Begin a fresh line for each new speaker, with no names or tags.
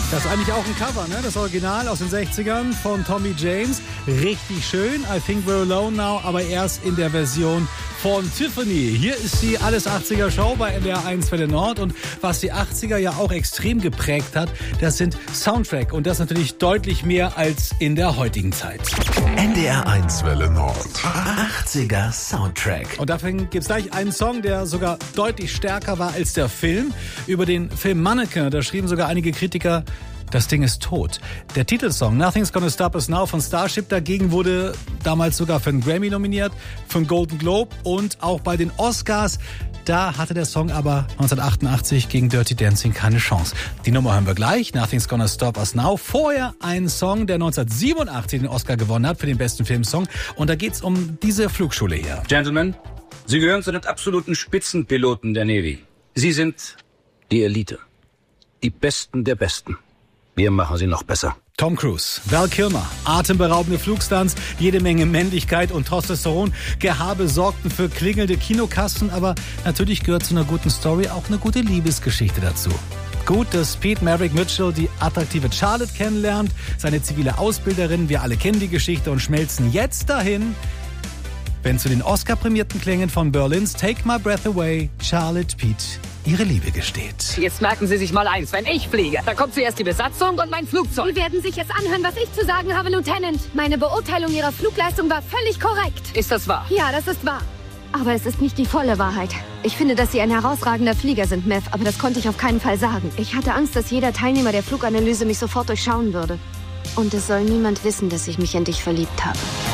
Das ist eigentlich auch ein Cover, ne? Das Original aus den 60ern von Tommy James. Richtig schön. I Think We're Alone Now, aber erst in der Version von Tiffany. Hier ist die Alles 80er Show bei NDR 1 Welle Nord. Und was die 80er ja auch extrem geprägt hat, das sind Soundtrack. Und das natürlich deutlich mehr als in der heutigen Zeit.
NDR 1 Welle Nord. 80er Soundtrack.
Und dafür gibt es gleich einen Song, der sogar deutlich stärker war als der Film. Über den Film Mannequin, da schrieben sogar einige Kritiker, das Ding ist tot. Der Titelsong Nothing's Gonna Stop Us Now von Starship dagegen wurde damals sogar für einen Grammy nominiert, für einen Golden Globe und auch bei den Oscars. Da hatte der Song aber 1988 gegen Dirty Dancing keine Chance. Die Nummer hören wir gleich, Nothing's Gonna Stop Us Now. Vorher ein Song, der 1987 den Oscar gewonnen hat für den besten Filmsong. Und da geht's um diese Flugschule hier.
Gentlemen, Sie gehören zu den absoluten Spitzenpiloten der Navy. Sie sind die Elite. Die Besten der Besten. Wir machen sie noch besser.
Tom Cruise, Val Kilmer, atemberaubende Flugstunts, jede Menge Männlichkeit und Testosteron. Gehabe sorgten für klingelnde Kinokassen, aber natürlich gehört zu einer guten Story auch eine gute Liebesgeschichte dazu. Gut, dass Pete Maverick Mitchell die attraktive Charlotte kennenlernt, seine zivile Ausbilderin. Wir alle kennen die Geschichte und schmelzen jetzt dahin, wenn zu den Oscar-prämierten Klängen von Berlins Take My Breath Away Charlotte Pete ihre Liebe gesteht.
Jetzt merken Sie sich mal eins, wenn ich fliege, dann kommt zuerst die Besatzung und mein Flugzeug.
Sie werden sich jetzt anhören, was ich zu sagen habe, Lieutenant. Meine Beurteilung Ihrer Flugleistung war völlig korrekt.
Ist das wahr?
Ja, das ist wahr. Aber es ist nicht die volle Wahrheit. Ich finde, dass Sie ein herausragender Flieger sind, Mev, aber das konnte ich auf keinen Fall sagen. Ich hatte Angst, dass jeder Teilnehmer der Fluganalyse mich sofort durchschauen würde. Und es soll niemand wissen, dass ich mich in dich verliebt habe.